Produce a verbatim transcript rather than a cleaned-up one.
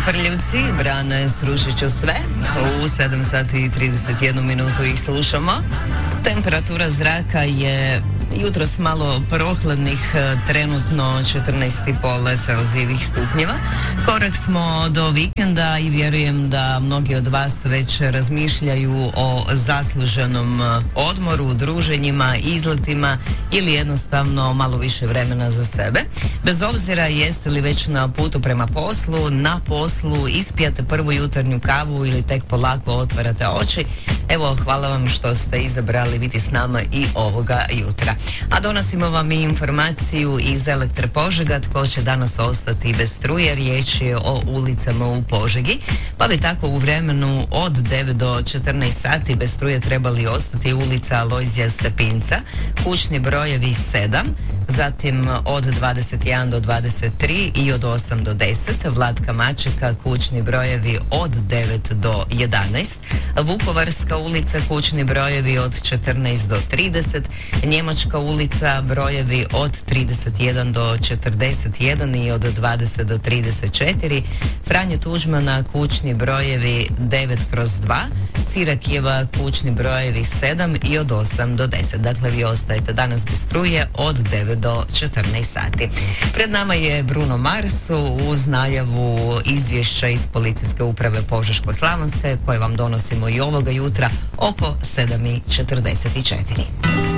Prljivci, Brane, srušit ću sve. U sedam sati i trideset jednu minutu ih slušamo. Temperatura zraka je jutros malo prohladnih, trenutno četrnaest i pol Celzijevih stupnjeva. Korak smo do vikenda i vjerujem da mnogi od vas već razmišljaju o zasluženom odmoru, druženjima, izletima ili jednostavno malo više vremena za sebe. Bez obzira jeste li već na putu prema poslu, na poslu ispijate prvu jutarnju kavu ili tek polako otvarate oči, evo, hvala vam što ste izabrali biti s nama i ovoga jutra. A donosimo vam i informaciju iz Elektre Požega, tko će danas ostati bez struje. Riječ je o ulicama u Požegi, pa bi tako u vremenu od devet do četrnaest sati bez struje trebali ostati ulica Alojzija Stepinca, kućni brojevi sedam, zatim od dvadeset jedan do dvadeset tri i od osam do deset, Vlatka Mačeka, kućni brojevi od devet do jedanaest, Vukovarska ulica, kućni brojevi od četrnaest do trideset, Njemačka ulica, brojevi od trideset jedan do četrdeset jedan i od dvadeset do trideset četiri, Franje Tuđmana, kućni brojevi devet kroz dva, Cirakijeva, kućni brojevi sedam i od osam do deset. Dakle, vi ostajete danas bez struje od devet do četrnaest sati. Pred nama je Bruno Mars uz najavu izvješća iz Policijske uprave Požeško-slavonske koje vam donosimo i ovoga jutra oko sedam i četrdeset četiri.